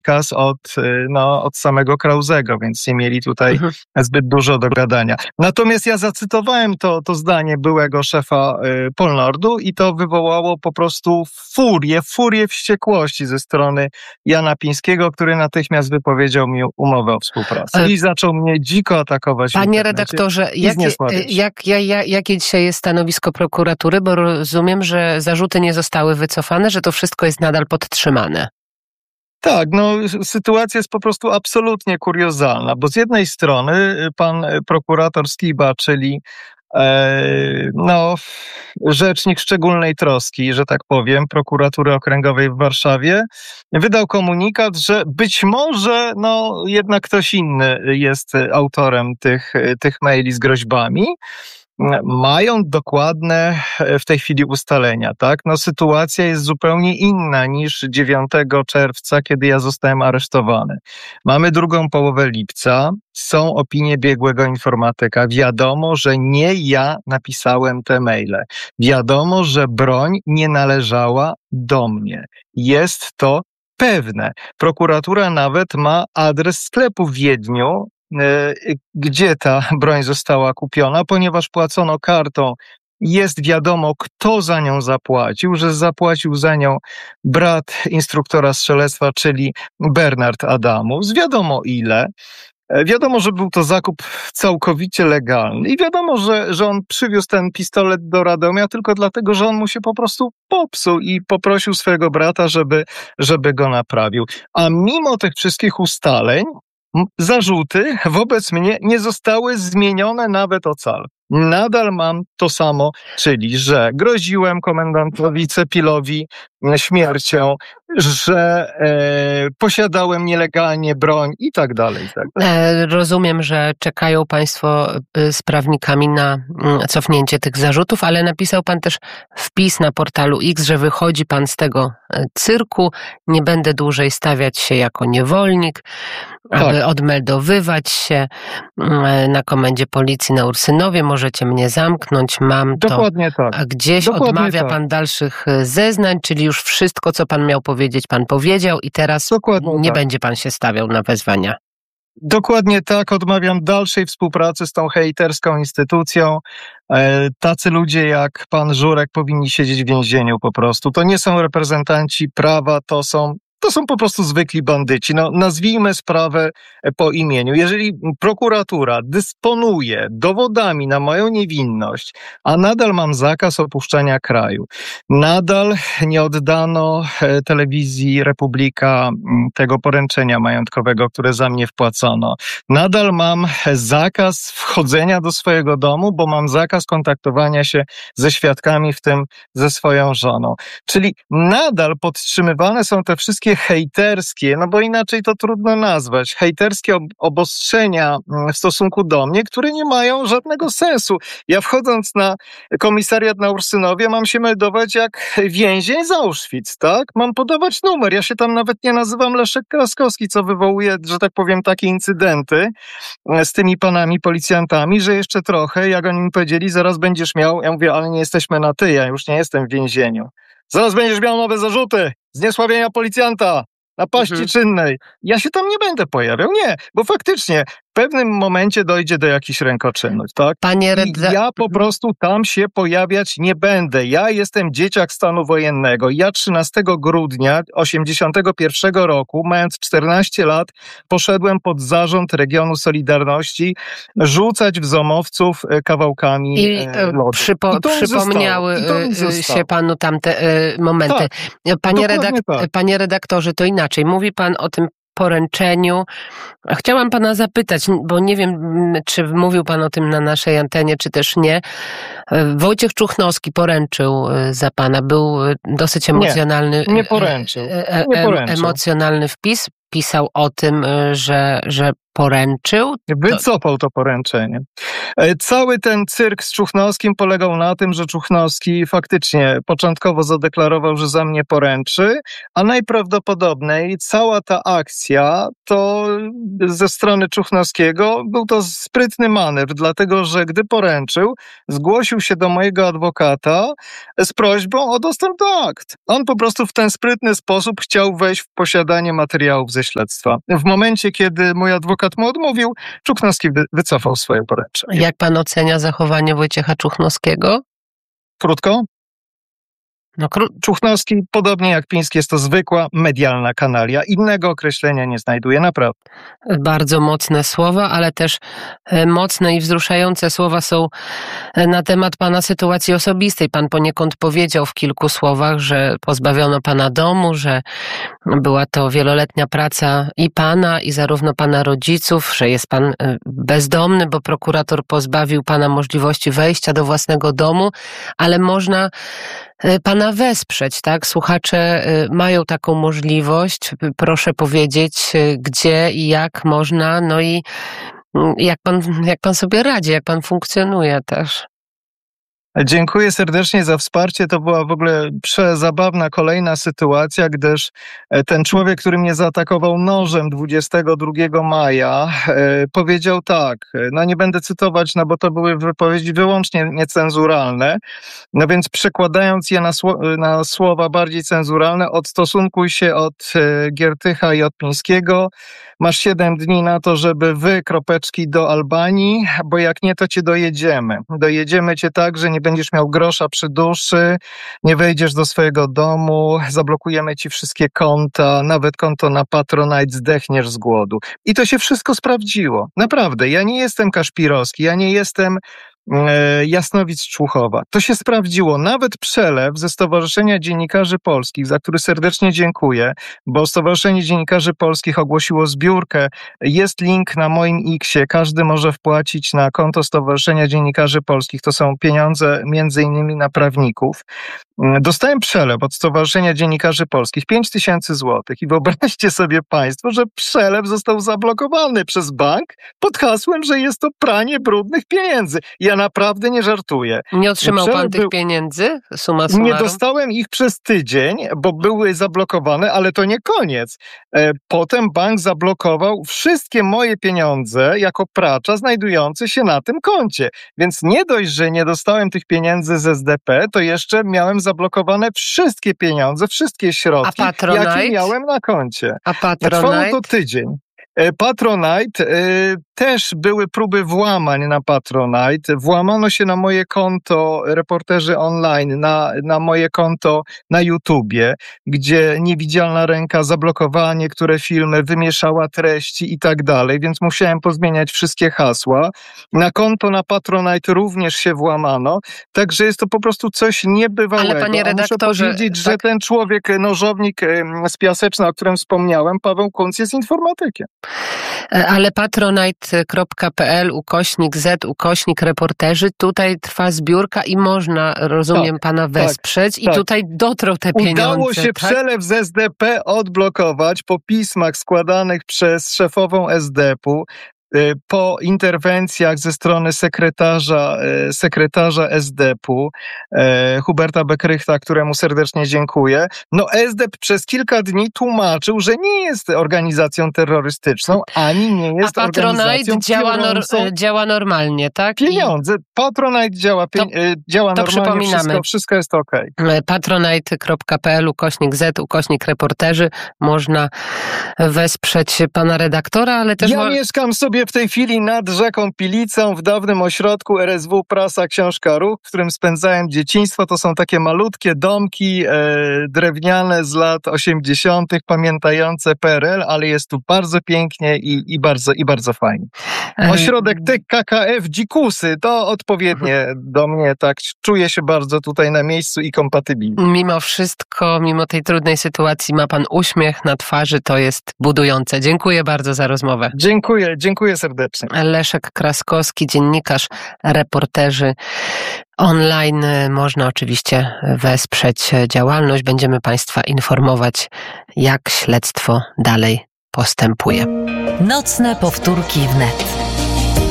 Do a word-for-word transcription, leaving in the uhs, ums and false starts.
przekaz od, no, od samego Krausego, więc nie mieli tutaj mhm. zbyt dużo do gadania. Natomiast ja zacytowałem to, to zdanie byłego szefa y, Polnordu i to wywołało po prostu furię, furię wściekłości ze strony Jana Pińskiego, który natychmiast wypowiedział mi umowę o współpracy i zaczął mnie dziko atakować. Panie redaktorze, jakie, jak, jak, jak, jakie dzisiaj jest stanowisko prokuratury? Bo rozumiem, że zarzuty nie zostały wycofane, że to wszystko jest nadal podtrzymane. Tak, no sytuacja jest po prostu absolutnie kuriozalna, bo z jednej strony pan prokurator Skiba, czyli e, no, rzecznik szczególnej troski, że tak powiem, prokuratury okręgowej w Warszawie, wydał komunikat, że być może no, jednak ktoś inny jest autorem tych, tych maili z groźbami. Mają dokładne w tej chwili ustalenia, tak? No sytuacja jest zupełnie inna niż dziewiątego czerwca, kiedy ja zostałem aresztowany. Mamy drugą połowę lipca, są opinie biegłego informatyka. Wiadomo, że nie ja napisałem te maile. Wiadomo, że broń nie należała do mnie. Jest to pewne. Prokuratura nawet ma adres sklepu w Wiedniu, gdzie ta broń została kupiona, ponieważ płacono kartą. Jest wiadomo, kto za nią zapłacił, że zapłacił za nią brat instruktora strzelectwa, czyli Bernard Adamus. Wiadomo ile. Wiadomo, że był to zakup całkowicie legalny i wiadomo, że, że on przywiózł ten pistolet do Radomia tylko dlatego, że on mu się po prostu popsuł i poprosił swojego brata, żeby, żeby go naprawił. A mimo tych wszystkich ustaleń, zarzuty wobec mnie nie zostały zmienione nawet o cal. Nadal mam to samo, czyli że groziłem komendantowi Cepilowi śmiercią, że e, posiadałem nielegalnie broń i tak dalej. I tak dalej. Rozumiem, że czekają państwo z prawnikami na cofnięcie tych zarzutów, ale napisał pan też wpis na portalu X, że wychodzi pan z tego cyrku, nie będę dłużej stawiać się jako niewolnik, tak. aby odmeldowywać się na komendzie policji na Ursynowie, możecie mnie zamknąć, mam to. Dokładnie tak. A gdzieś Dokładnie odmawia tak. pan dalszych zeznań, czyli już wszystko, co pan miał powiedzieć, pan powiedział i teraz Dokładnie nie tak. będzie pan się stawiał na wezwania. Dokładnie tak, odmawiam dalszej współpracy z tą hejterską instytucją. Tacy ludzie jak pan Żurek powinni siedzieć w więzieniu po prostu. To nie są reprezentanci prawa, to są To są po prostu zwykli bandyci. No, nazwijmy sprawę po imieniu. Jeżeli prokuratura dysponuje dowodami na moją niewinność, a nadal mam zakaz opuszczania kraju, nadal nie oddano telewizji Republika tego poręczenia majątkowego, które za mnie wpłacono, nadal mam zakaz wchodzenia do swojego domu, bo mam zakaz kontaktowania się ze świadkami, w tym ze swoją żoną. Czyli nadal podtrzymywane są te wszystkie hejterskie, no bo inaczej to trudno nazwać, hejterskie obostrzenia w stosunku do mnie, które nie mają żadnego sensu. Ja wchodząc na komisariat na Ursynowie mam się meldować jak więzień z Auschwitz, tak? Mam podawać numer. Ja się tam nawet nie nazywam Leszek Kraskowski, co wywołuje, że tak powiem, takie incydenty z tymi panami policjantami, że jeszcze trochę, jak oni mi powiedzieli, zaraz będziesz miał, ja mówię, ale nie jesteśmy na ty, ja już nie jestem w więzieniu. Zaraz będziesz miał nowe zarzuty. Zniesławienia policjanta, napaści mhm. czynnej. Ja się tam nie będę pojawiał. Nie, bo faktycznie w pewnym momencie dojdzie do jakichś rękoczynów, tak? Panie redda... I ja po prostu tam się pojawiać nie będę. Ja jestem dzieciak stanu wojennego. Ja trzynastego grudnia osiemdziesiątego pierwszego roku, mając czternaście lat, poszedłem pod zarząd Regionu Solidarności rzucać w zomowców kawałkami I, lodu. Przypo, I to przypomniały się panu tamte y, momenty. Tak, panie, redak- tak. panie redaktorze, to inaczej. Mówi pan o tym poręczeniu. Chciałam pana zapytać, bo nie wiem, czy mówił pan o tym na naszej antenie, czy też nie. Wojciech Czuchnowski poręczył za pana. Był dosyć emocjonalny. Nie, nie poręczył. Nie poręczył. Emocjonalny wpis. Pisał o tym, że, że poręczył? Wycofał to poręczenie. Cały ten cyrk z Czuchnowskim polegał na tym, że Czuchnowski faktycznie początkowo zadeklarował, że za mnie poręczy, a najprawdopodobniej cała ta akcja to ze strony Czuchnowskiego był to sprytny manewr, dlatego że gdy poręczył, zgłosił się do mojego adwokata z prośbą o dostęp do akt. On po prostu w ten sprytny sposób chciał wejść w posiadanie materiałów ze śledztwa. W momencie, kiedy mój adwokat mu odmówił, Czuchnowski wy- wycofał swoje poręczenie. Jak pan ocenia zachowanie Wojciecha Czuchnowskiego? Krótko? No, kró- Czuchnowski, podobnie jak Piński, jest to zwykła medialna kanalia. Innego określenia nie znajduje, naprawdę. Bardzo mocne słowa, ale też e, mocne i wzruszające słowa są e, na temat pana sytuacji osobistej. Pan poniekąd powiedział w kilku słowach, że pozbawiono pana domu, że była to wieloletnia praca i pana, i zarówno pana rodziców, że jest pan e, bezdomny, bo prokurator pozbawił pana możliwości wejścia do własnego domu, ale można e, pana wesprzeć, tak? Słuchacze y, mają taką możliwość. Proszę powiedzieć, y, gdzie i jak można, no i y, jak pan, jak pan sobie radzi, jak pan funkcjonuje też. Dziękuję serdecznie za wsparcie. To była w ogóle przezabawna kolejna sytuacja, gdyż ten człowiek, który mnie zaatakował nożem dwudziestego drugiego maja, powiedział tak, no nie będę cytować, no bo to były wypowiedzi wyłącznie niecenzuralne, no więc przekładając je na, sło- na słowa bardziej cenzuralne, odstosunkuj się od Giertycha i od Pińskiego, masz siedem dni na to, żeby wy kropeczki do Albanii, bo jak nie, to cię dojedziemy. Dojedziemy cię tak, że nie będziesz miał grosza przy duszy, nie wejdziesz do swojego domu, zablokujemy ci wszystkie konta, nawet konto na Patronite, zdechniesz z głodu. I to się wszystko sprawdziło. Naprawdę, ja nie jestem Kaszpirowski, ja nie jestem e, Jasnowic Człuchowa. To się sprawdziło. Nawet przelew ze Stowarzyszenia Dziennikarzy Polskich, za który serdecznie dziękuję, bo Stowarzyszenie Dziennikarzy Polskich ogłosiło zbiórkę. Jest link na moim X-ie. Każdy może wpłacić na konto Stowarzyszenia Dziennikarzy Polskich. To są pieniądze między innymi na prawników. Dostałem przelew od Stowarzyszenia Dziennikarzy Polskich, pięć tysięcy złotych i wyobraźcie sobie państwo, że przelew został zablokowany przez bank pod hasłem, że jest to pranie brudnych pieniędzy. Ja naprawdę nie żartuję. Nie otrzymał Przelew pan tych był... pieniędzy? Summa summarum? Nie dostałem ich przez tydzień, bo były zablokowane, ale to nie koniec. Potem bank zablokował wszystkie moje pieniądze jako pracza znajdujące się na tym koncie. Więc nie dość, że nie dostałem tych pieniędzy z S D P, to jeszcze miałem zablokowane wszystkie pieniądze, wszystkie środki, jakie miałem na koncie. A Patronite? Trwało to tydzień. Patronite, też były próby włamań na Patronite. Włamano się na moje konto Reporterzy Online, na, na moje konto na YouTubie, gdzie niewidzialna ręka zablokowała niektóre filmy, wymieszała treści i tak dalej, więc musiałem pozmieniać wszystkie hasła. Na konto na Patronite również się włamano, także jest to po prostu coś niebywałego. Ale panie redaktorze, muszę powiedzieć, tak... że ten człowiek, nożownik z Piaseczna, o którym wspomniałem, Paweł Kunc, jest informatykiem. Ale patronite kropka p l ukośnik z ukośnik reporterzy, tutaj trwa zbiórka i można, rozumiem, tak, pana wesprzeć tak, i tak. tutaj dotrą te pieniądze. Udało się tak? przelew z S D P odblokować po pismach składanych przez szefową S D P-u. Po interwencjach ze strony sekretarza, sekretarza S D P-u, Huberta Bekrychta, któremu serdecznie dziękuję, no S D P przez kilka dni tłumaczył, że nie jest organizacją terrorystyczną, ani nie jest A organizacją działa, nor- działa normalnie, tak? Pieniądze. Patronite działa, pie- to, działa to normalnie, wszystko, wszystko jest okej. Okay. patronite kropka p l ukośnik z ukośnik reporterzy. Można wesprzeć pana redaktora, ale też... Ja mo- mieszkam sobie w tej chwili nad rzeką Pilicą, w dawnym ośrodku R S W Prasa Książka Ruch, w którym spędzałem dzieciństwo. To są takie malutkie domki e, drewniane z lat osiemdziesiątych, pamiętające P R L, ale jest tu bardzo pięknie i, i, bardzo, i bardzo fajnie. Ośrodek T K K F Dzikusy, to odpowiednie do mnie, tak, czuję się bardzo tutaj na miejscu i kompatybilnie. Mimo wszystko, mimo tej trudnej sytuacji ma pan uśmiech na twarzy, to jest budujące. Dziękuję bardzo za rozmowę. Dziękuję, dziękuję serdecznie. Leszek Kraskowski, dziennikarz Reporterzy Online. Można oczywiście wesprzeć działalność. Będziemy państwa informować, jak śledztwo dalej postępuje. Nocne powtórki wnet.